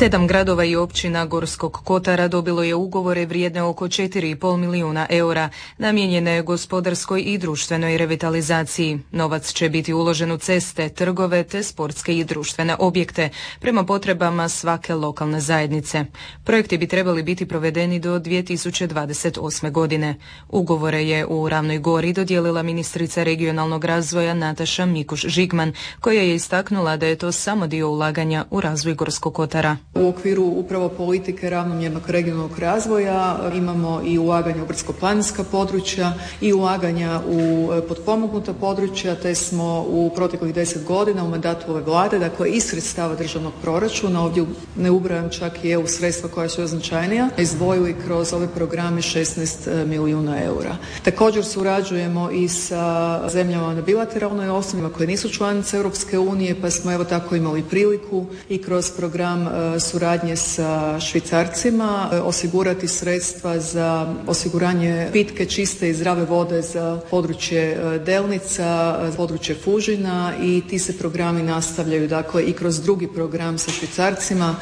7 gradova i općina Gorskog kotara dobilo je ugovore vrijedne oko 4,5 milijuna eura, namijenjene gospodarskoj i društvenoj revitalizaciji. Novac će biti uložen u ceste, trgove te sportske i društvene objekte prema potrebama svake lokalne zajednice. Projekti bi trebali biti provedeni do 2028. godine. Ugovore je u Ravnoj Gori dodijelila ministrica regionalnog razvoja Nataša Mikuš-Žigman, koja je istaknula da je to samo dio ulaganja u razvoj Gorskog kotara. U okviru upravo politike ravnomjernog regionalnog razvoja imamo i ulaganja u brdsko-planinska područja i ulaganja u potpomognuta područja, te smo u proteklih 10 godina u mandatu ove vlade, dakle iz sredstava državnog proračuna, ovdje ne ubrajam čak i EU sredstva koja su značajnija, izdvojili kroz ove programe 16 milijuna eura. Također surađujemo i sa zemljama na bilateralnoj osnovi koje nisu članice Europske unije, pa smo evo tako imali priliku i kroz program suradnje sa Švicarcima osigurati sredstva za osiguranje pitke, čiste i zdrave vode za područje Delnica, područje Fužina, i ti se programi nastavljaju dakle i kroz drugi program sa Švicarcima.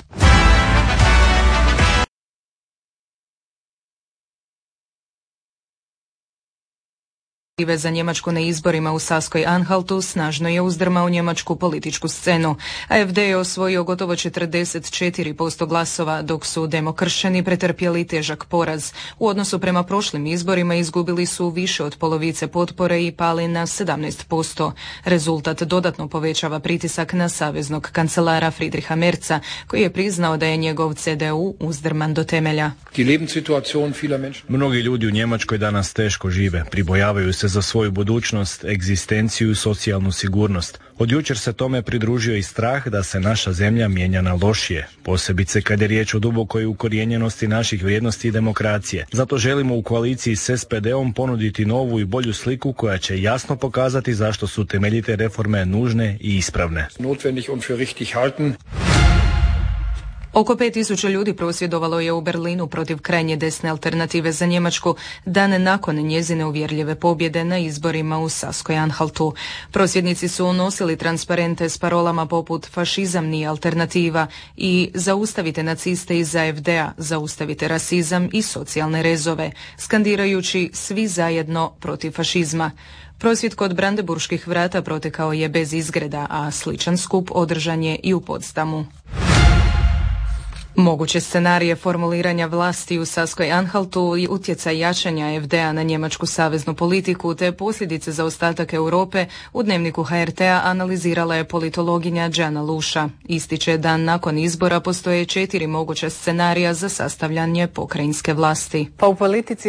Za Njemačku na izborima u Saskoj-Anhaltu snažno je uzdrmao njemačku političku scenu. AfD je osvojio gotovo 44% glasova, dok su demokršćani pretrpjeli težak poraz. U odnosu prema prošlim izborima izgubili su više od polovice potpore i pali na 17%. Rezultat dodatno povećava pritisak na saveznog kancelara Friedricha Merza, koji je priznao da je njegov CDU uzdrman do temelja. Mnogi ljudi u Njemačkoj danas teško žive, pribojavaju se za svoju budućnost, egzistenciju i socijalnu sigurnost. Od jučer se tome pridružio i strah da se naša zemlja mijenja na lošije, posebice kad je riječ o dubokoj ukorijenjenosti naših vrijednosti i demokracije. Zato želimo u koaliciji s SPD-om ponuditi novu i bolju sliku koja će jasno pokazati zašto su temeljite reforme nužne i ispravne. Oko 5.000 ljudi prosvjedovalo je u Berlinu protiv krajnje desne alternative za Njemačku dan nakon njezine uvjerljive pobjede na izborima u Saskoj-Anhaltu. Prosvjednici su nosili transparente s parolama poput fašizam nije alternativa i zaustavite naciste iz AfD-a, zaustavite rasizam i socijalne rezove, skandirajući svi zajedno protiv fašizma. Prosvjed kod Brandenburških vrata protekao je bez izgreda, a sličan skup održan je i u Potsdamu. Moguće scenarije formuliranja vlasti u Saskoj-Anhaltu i utjecaj jačanja AfD-a na njemačku saveznu politiku te posljedice za ostatak Europe u dnevniku HRT-a analizirala je politologinja Đana Luša. Ističe da nakon izbora postoje 4 moguća scenarija za sastavljanje pokrajinske vlasti. Pa u politici